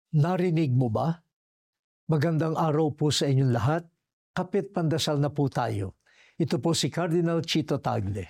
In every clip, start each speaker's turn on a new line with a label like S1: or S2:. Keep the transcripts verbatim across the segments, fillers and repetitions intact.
S1: Narinig mo ba? Magandang araw po sa inyong lahat. Kapit pandasal na po tayo. Ito po si Cardinal Chito Tagle.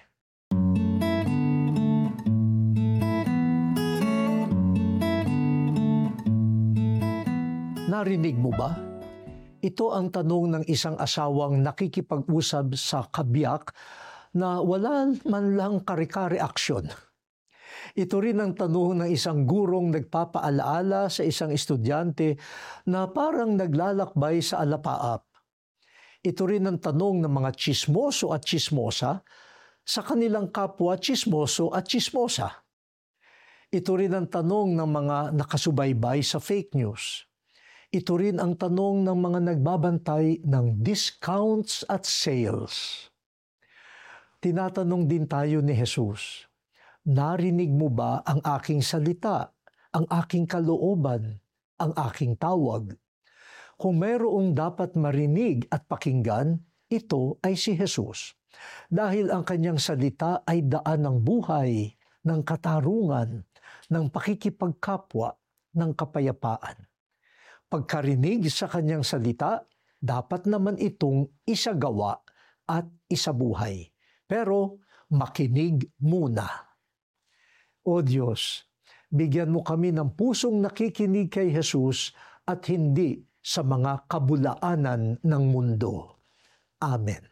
S1: Narinig mo ba? Ito ang tanong ng isang asawang nakikipag-usap sa kabiyak na wala man lang kare-kare aksyon. Ito rin ang tanong ng isang gurong nagpapaalaala sa isang estudyante na parang naglalakbay sa alapaap. Ito rin ang tanong ng mga tsismoso at tsismosa sa kanilang kapwa tsismoso at tsismosa. Ito rin ang tanong ng mga nakasubaybay sa fake news. Ito rin ang tanong ng mga nagbabantay ng discounts at sales. Tinatanong din tayo ni Jesus, narinig mo ba ang aking salita, ang aking kalooban, ang aking tawag? Kung mayroong dapat marinig at pakinggan, ito ay si Jesus. Dahil ang kanyang salita ay daan ng buhay, ng katarungan, ng pakikipagkapwa, ng kapayapaan. Pagkarinig sa kanyang salita, dapat naman itong isagawa at isabuhay. Pero makinig muna. O Diyos, bigyan mo kami ng pusong nakikinig kay Jesus at hindi sa mga kabulaanan ng mundo. Amen.